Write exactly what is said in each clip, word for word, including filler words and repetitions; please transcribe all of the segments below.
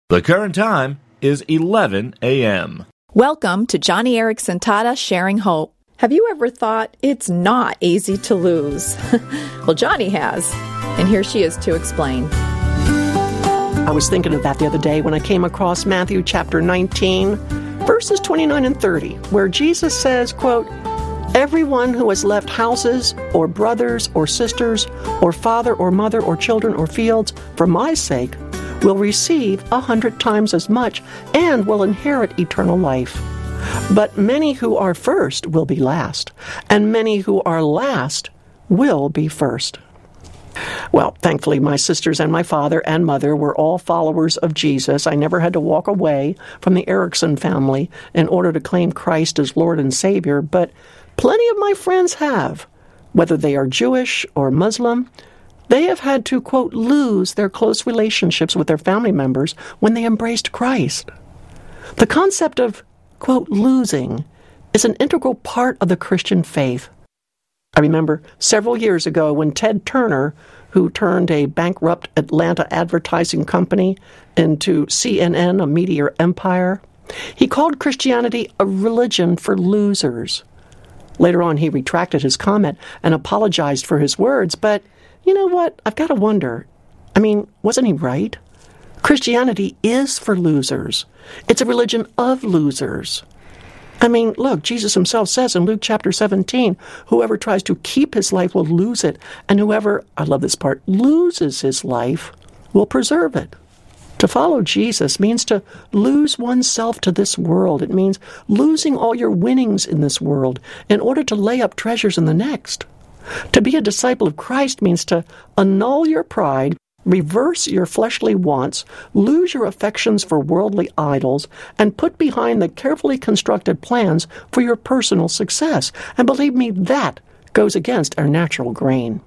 The current time is eleven a.m. Welcome to Johnny Erickson Tada Sharing Hope. Have you ever thought it's not easy to lose? Well, Johnny has, and here she is to explain. I was thinking of that the other day when I came across Matthew chapter nineteen, verses twenty-nine and thirty, where Jesus says, quote, "Everyone who has left houses or brothers or sisters or father or mother or children or fields for my sake will receive a hundred times as much and will inherit eternal life. But many who are first will be last, and many who are last will be first." Well, thankfully, my sisters and my father and mother were all followers of Jesus. I never had to walk away from the Erickson family in order to claim Christ as Lord and Savior, but plenty of my friends have. Whether they are Jewish or Muslim, they have had to, quote, lose their close relationships with their family members when they embraced Christ. The concept of, quote, losing is an integral part of the Christian faith. I remember several years ago when Ted Turner, who turned a bankrupt Atlanta advertising company into C N N, a media empire, he called Christianity a religion for losers. Later on, he retracted his comment and apologized for his words, but you know what? I've got to wonder. I mean, wasn't he right? Christianity is for losers. It's a religion of losers. I mean, look, Jesus himself says in Luke chapter seventeen, whoever tries to keep his life will lose it, and whoever, I love this part, loses his life will preserve it. To follow Jesus means to lose oneself to this world. It means losing all your winnings in this world in order to lay up treasures in the next. To be a disciple of Christ means to annul your pride, reverse your fleshly wants, lose your affections for worldly idols, and put behind the carefully constructed plans for your personal success. And believe me, that goes against our natural grain.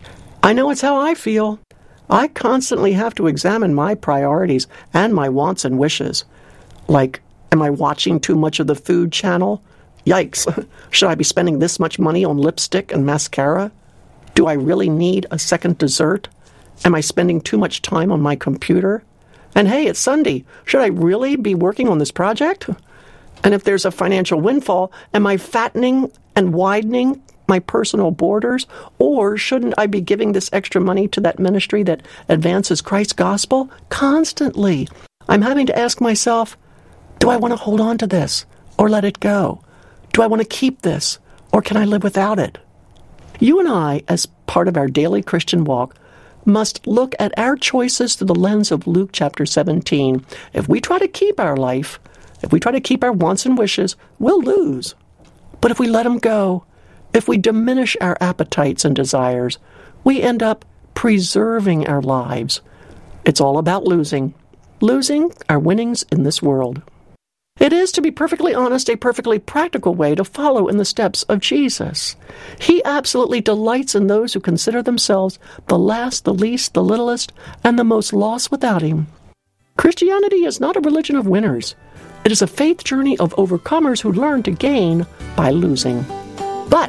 I know it's how I feel. I constantly have to examine my priorities and my wants and wishes. Like, am I watching too much of the Food Channel? Yikes, should I be spending this much money on lipstick and mascara? Do I really need a second dessert? Am I spending too much time on my computer? And hey, it's Sunday. Should I really be working on this project? And if there's a financial windfall, am I fattening and widening my personal borders? Or shouldn't I be giving this extra money to that ministry that advances Christ's gospel? Constantly, I'm having to ask myself, do I want to hold on to this or let it go? Do I want to keep this, or can I live without it? You and I, as part of our daily Christian walk, must look at our choices through the lens of Luke chapter seventeen. If we try to keep our life, if we try to keep our wants and wishes, we'll lose. But if we let them go, if we diminish our appetites and desires, we end up preserving our lives. It's all about losing. Losing our winnings in this world. It is, to be perfectly honest, a perfectly practical way to follow in the steps of Jesus. He absolutely delights in those who consider themselves the last, the least, the littlest, and the most lost without him. Christianity is not a religion of winners. It is a faith journey of overcomers who learn to gain by losing. But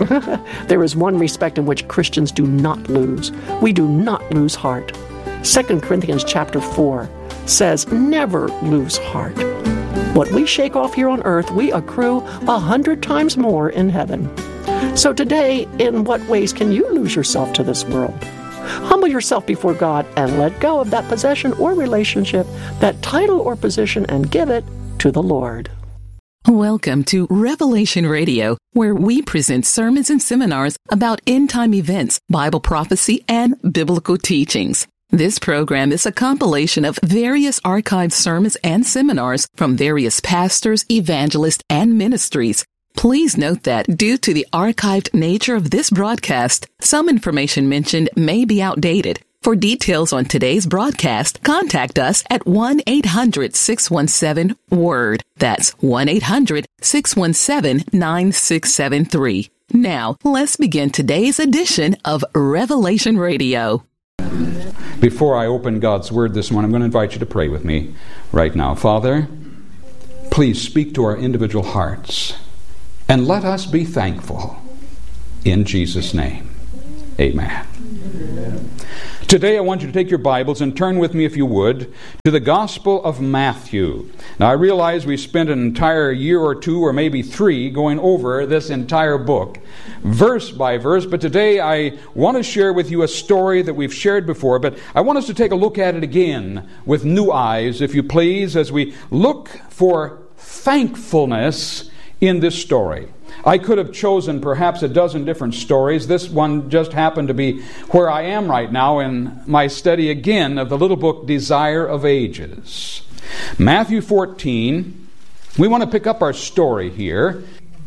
there is one respect in which Christians do not lose. We do not lose heart. Second Corinthians chapter four says, never lose heart. What we shake off here on earth, we accrue a hundred times more in heaven. So today, in what ways can you lose yourself to this world? Humble yourself before God and let go of that possession or relationship, that title or position, and give it to the Lord. Welcome to Revelation Radio, where we present sermons and seminars about end-time events, Bible prophecy, and biblical teachings. This program is a compilation of various archived sermons and seminars from various pastors, evangelists, and ministries. Please note that due to the archived nature of this broadcast, some information mentioned may be outdated. For details on today's broadcast, contact us at one eight hundred six one seven WORD. That's one eight hundred six one seven nine six seven three. Now, let's begin today's edition of Revelation Radio. Before I open God's Word this morning, I'm going to invite you to pray with me right now. Father, please speak to our individual hearts and let us be thankful. In Jesus' name, amen. Amen. Today I want you to take your Bibles and turn with me, if you would, to the Gospel of Matthew. Now I realize we spent an entire year or two or maybe three going over this entire book, verse by verse, but today I want to share with you a story that we've shared before, but I want us to take a look at it again with new eyes, if you please, as we look for thankfulness in this story. I could have chosen perhaps a dozen different stories. This one just happened to be where I am right now in my study again of the little book Desire of Ages. Matthew fourteen, we want to pick up our story here.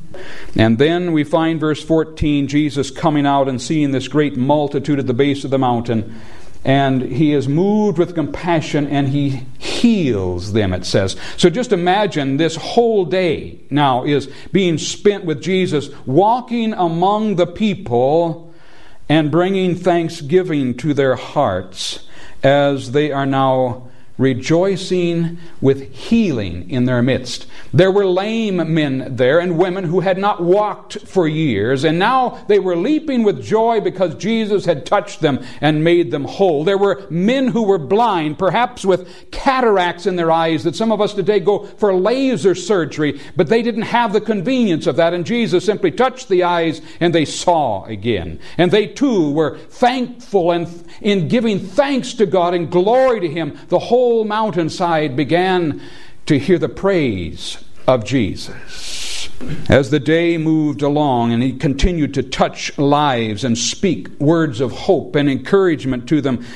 And then we find verse fourteen, Jesus coming out and seeing this great multitude at the base of the mountain. And he is moved with compassion and he heals them, it says. So just imagine this whole day now is being spent with Jesus, walking among the people and bringing thanksgiving to their hearts as they are now rejoicing with healing in their midst. There were lame men there and women who had not walked for years, and now they were leaping with joy because Jesus had touched them and made them whole. There were men who were blind, perhaps with cataracts in their eyes that some of us today go for laser surgery, but they didn't have the convenience of that, and Jesus simply touched the eyes and they saw again. And they too were thankful, and in giving thanks to God and glory to Him, the whole whole mountainside began to hear the praise of Jesus. As the day moved along and he continued to touch lives and speak words of hope and encouragement to them,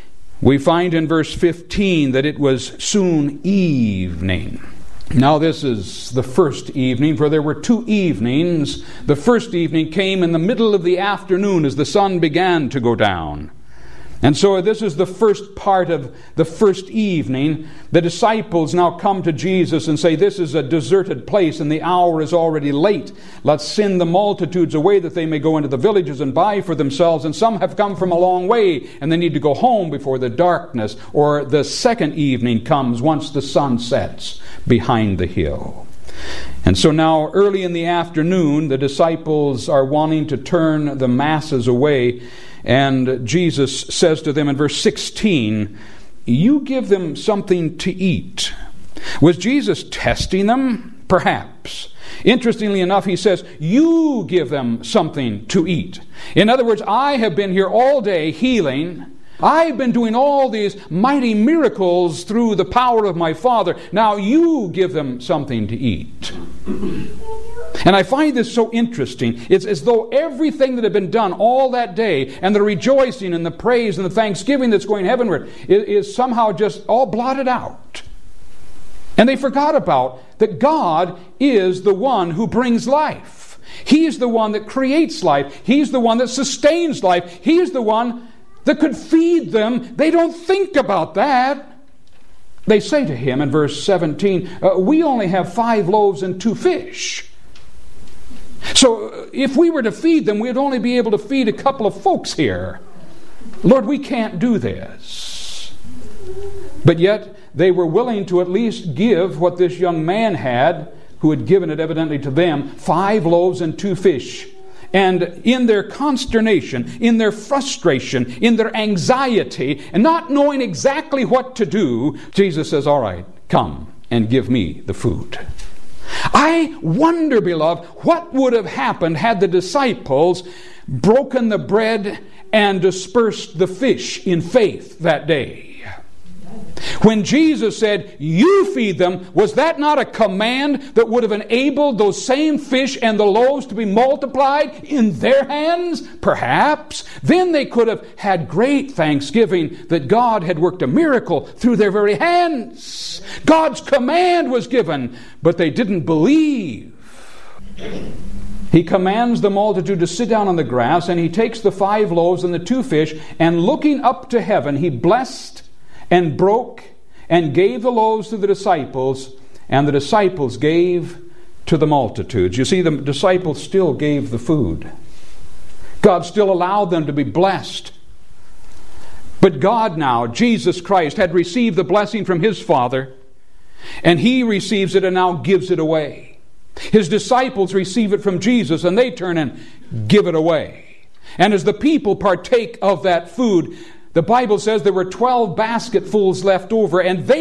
we find in verse fifteen that it was soon evening. Now this is the first evening, for there were two evenings. The first evening came in the middle of the afternoon as the sun began to go down. And so this is the first part of the first evening. The disciples now come to Jesus and say, this is a deserted place and the hour is already late. Let's send the multitudes away that they may go into the villages and buy for themselves. And some have come from a long way and they need to go home before the darkness or the second evening comes once the sun sets behind the hill. And so now early in the afternoon, the disciples are wanting to turn the masses away. And Jesus says to them in verse sixteen, you give them something to eat. Was Jesus testing them? Perhaps. Interestingly enough, he says, you give them something to eat. In other words, I have been here all day healing. I've been doing all these mighty miracles through the power of my Father. Now you give them something to eat. And I find this so interesting. It's as though everything that had been done all that day and the rejoicing and the praise and the thanksgiving that's going heavenward is, is somehow just all blotted out. And they forgot about that God is the one who brings life. He's the one that creates life. He's the one that sustains life. He's the one that could feed them. They don't think about that. They say to him in verse seventeen, uh, we only have five loaves and two fish. So if we were to feed them, we'd only be able to feed a couple of folks here. Lord, we can't do this. But yet they were willing to at least give what this young man had, who had given it evidently to them, five loaves and two fish. And in their consternation, in their frustration, in their anxiety, and not knowing exactly what to do, Jesus says, all right, come and give me the food. I wonder, beloved, what would have happened had the disciples broken the bread and dispersed the fish in faith that day. When Jesus said, you feed them, was that not a command that would have enabled those same fish and the loaves to be multiplied in their hands? Perhaps. Then they could have had great thanksgiving that God had worked a miracle through their very hands. God's command was given, but they didn't believe. He commands the multitude to sit down on the grass, and he takes the five loaves and the two fish, and looking up to heaven, he blessed and broke and gave the loaves to the disciples, and the disciples gave to the multitudes. You see, the disciples still gave the food. God still allowed them to be blessed. But God now, Jesus Christ, had received the blessing from His Father, and He receives it and now gives it away. His disciples receive it from Jesus, and they turn and give it away. And as the people partake of that food, The Bible says there were twelve basketfuls left over, and they